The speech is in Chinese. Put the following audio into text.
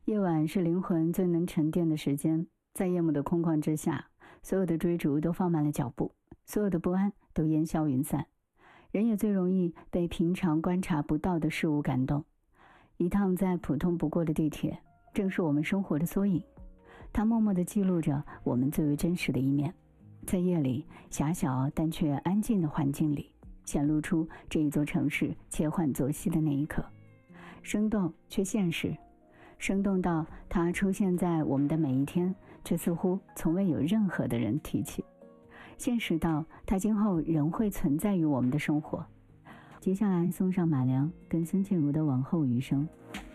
夜晚是灵魂最能沉淀的时间，在夜幕的空旷之下，所有的追逐都放慢了脚步，所有的不安都烟消云散。人也最容易被平常观察不到的事物感动。一趟再普通不过的地铁，正是我们生活的缩影，它默默地记录着我们最为真实的一面。在夜里狭小但却安静的环境里，显露出这一座城市切换作息的那一刻，生动却现实，生动到它出现在我们的每一天，却似乎从未有任何的人提起；现实到它今后仍会存在于我们的生活。接下来送上马良跟孙倩茹的往后余生。